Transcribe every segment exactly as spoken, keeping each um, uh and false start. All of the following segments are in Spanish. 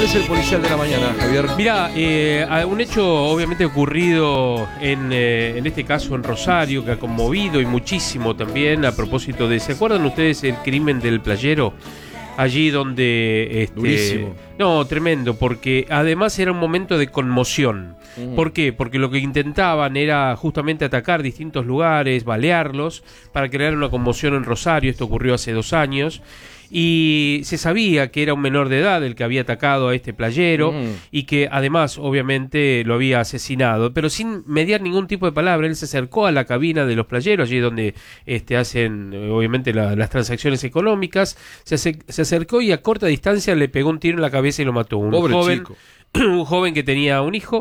es el policial de la mañana, Javier? Mira, eh, un hecho obviamente ocurrido en, eh, en este caso en Rosario, que ha conmovido y muchísimo también a propósito de, ¿se acuerdan ustedes el crimen del playero? Allí donde... Este, Durísimo. No, tremendo, porque además era un momento de conmoción. Uh-huh. ¿Por qué? Porque lo que intentaban era justamente atacar distintos lugares, balearlos, para crear una conmoción en Rosario. Esto ocurrió hace dos años. Y se sabía que era un menor de edad el que había atacado a este playero uh-huh. y que además obviamente lo había asesinado, pero sin mediar ningún tipo de palabra. Él se acercó a la cabina de los playeros, allí donde este, hacen obviamente la, las transacciones económicas, se, ace- se acercó y a corta distancia le pegó un tiro en la cabeza y lo mató. Un Pobre joven, chico. un joven que tenía un hijo.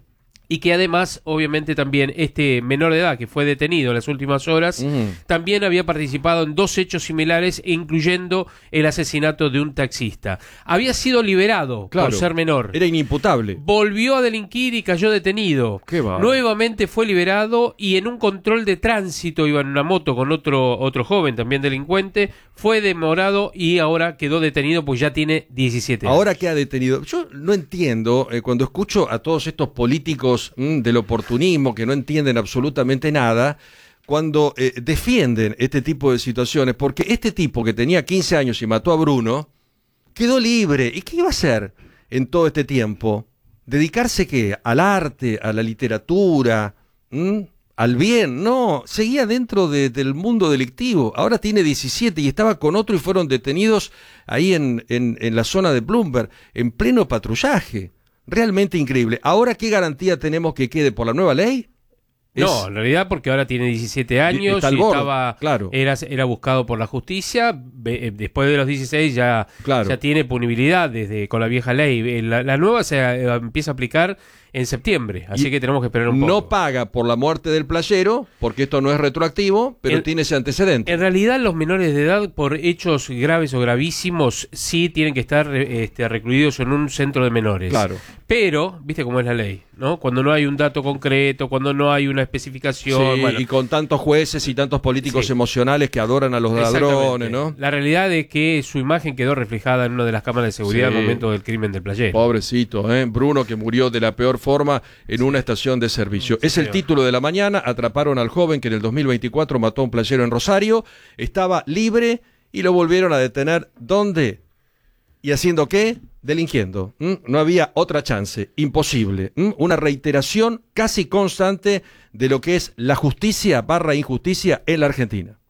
Y que además, obviamente también, este menor de edad que fue detenido en las últimas horas, uh-huh. también había participado en dos hechos similares, incluyendo el asesinato de un taxista. Había sido liberado claro, por ser menor. Era inimputable. Volvió a delinquir y cayó detenido. Qué va. Nuevamente fue liberado y en un control de tránsito, iba en una moto con otro, otro joven, también delincuente, fue demorado y ahora quedó detenido, pues ya tiene diecisiete años. Ahora queda detenido. Yo no entiendo, eh, cuando escucho a todos estos políticos del oportunismo que no entienden absolutamente nada, cuando eh, defienden este tipo de situaciones, porque este tipo que tenía quince años y mató a Bruno, quedó libre. ¿Y qué iba a hacer en todo este tiempo? ¿Dedicarse qué? ¿Al arte, a la literatura, ¿Mm? al bien? No, seguía dentro de, del mundo delictivo. Ahora tiene diecisiete y estaba con otro y fueron detenidos ahí en, en, en la zona de Bloomberg, en pleno patrullaje. Realmente increíble. ¿Ahora qué garantía tenemos que quede por la nueva ley? No, es... en realidad porque ahora tiene diecisiete años y borde, estaba, claro. era, era buscado por la justicia. Después de los dieciséis ya, claro. ya tiene punibilidad desde con la vieja ley. La, la nueva se eh, empieza a aplicar en septiembre, así y que tenemos que esperar un poco. No paga por la muerte del playero, porque esto no es retroactivo, pero en, tiene ese antecedente. En realidad los menores de edad por hechos graves o gravísimos sí tienen que estar este, recluidos en un centro de menores. Claro. Pero, viste cómo es la ley, ¿no? Cuando no hay un dato concreto, cuando no hay una especificación. Sí, bueno. y con tantos jueces y tantos políticos sí. emocionales que adoran a los ladrones, ¿no? La realidad es que su imagen quedó reflejada en una de las cámaras de seguridad sí. al momento del crimen del playero. Pobrecito, ¿eh? Bruno, que murió de la peor forma en una estación de servicio. Sí, es el título de la mañana. Atraparon al joven que en el dos mil veinticuatro mató a un playero en Rosario. Estaba libre y lo volvieron a detener. ¿Dónde? ¿Y haciendo qué? Delinquiendo. ¿Mm? No había otra chance. Imposible. ¿Mm? Una reiteración casi constante de lo que es la justicia barra injusticia en la Argentina.